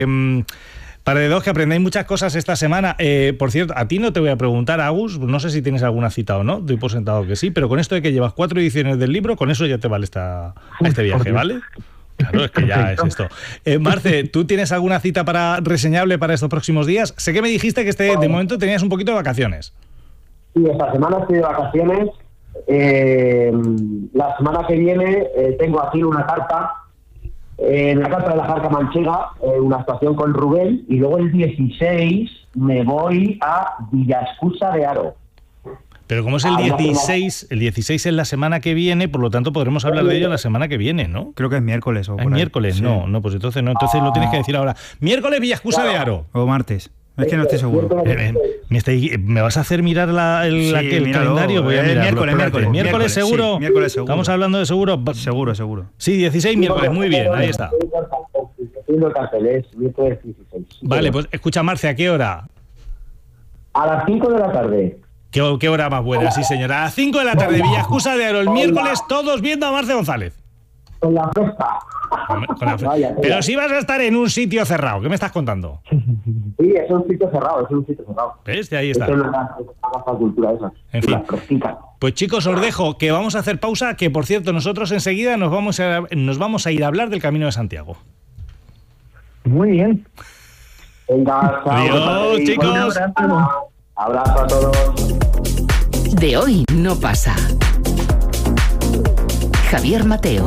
Para de dos, que aprendáis muchas cosas esta semana. Por cierto, a ti no te voy a preguntar, Agus, no sé si tienes alguna cita o no, doy por sentado que sí, pero con esto de que llevas 4 ediciones del libro, con eso ya te vale este viaje, ¿vale? Claro, es que ya es esto. Marce, ¿tú tienes alguna cita reseñable para estos próximos días? Sé que me dijiste que de momento tenías un poquito de vacaciones. Sí, esta semana estoy de vacaciones. La semana que viene tengo aquí una carta, en la carta de la Jarca Manchega, una actuación con Rubén, y luego el 16 me voy a Villascusa de Aro. Pero como es el 16 es la semana que viene, por lo tanto podremos hablar de ello la semana que viene, ¿no? Creo que es miércoles o ¿Es miércoles? Sí. No, pues entonces no, entonces lo tienes que decir ahora. Miércoles, Villascusa de Aro. O martes. Es que no estoy seguro. ¿Me vas a hacer mirar el calendario? Voy a mirar. Miércoles seguro. Sí, miércoles seguro. Estamos hablando de seguro. Seguro. Sí, 16 miércoles, muy bien, ahí está. Vale, pues escucha, Marce, ¿a qué hora? A las 5 de la tarde. ¿Qué hora más buena? Sí, señora. A las 5 de la tarde, Villascusa de Aro, el miércoles, todos viendo a Marce González. Con la fresca. Pero si vas a estar en un sitio cerrado, ¿qué me estás contando? Sí, es un sitio cerrado, ¿Ves? Ahí está. Es una cultura esa. En fin. Pues chicos, os dejo que vamos a hacer pausa, que por cierto, nosotros enseguida nos vamos a ir a hablar del Camino de Santiago. Muy bien. Venga, chao. Adiós, chicos. Abrazo a todos. De hoy no pasa. Javier Mateo.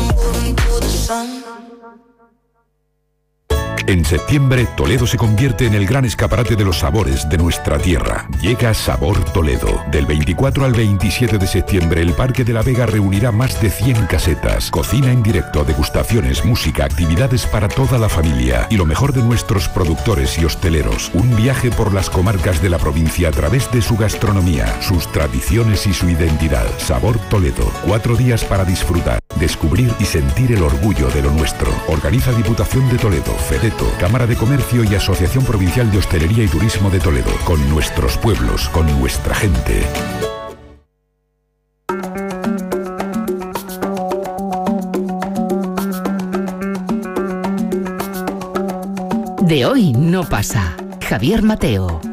En septiembre, Toledo se convierte en el gran escaparate de los sabores de nuestra tierra. Llega Sabor Toledo. Del 24 al 27 de septiembre, el Parque de la Vega reunirá más de 100 casetas, cocina en directo, degustaciones, música, actividades para toda la familia y lo mejor de nuestros productores y hosteleros. Un viaje por las comarcas de la provincia a través de su gastronomía, sus tradiciones y su identidad. Sabor Toledo. 4 días para disfrutar, descubrir y sentir el orgullo de lo nuestro. Organiza Diputación de Toledo, FEDETO, Cámara de Comercio y Asociación Provincial de Hostelería y Turismo de Toledo. Con nuestros pueblos, con nuestra gente. De hoy no pasa. Javier Mateo.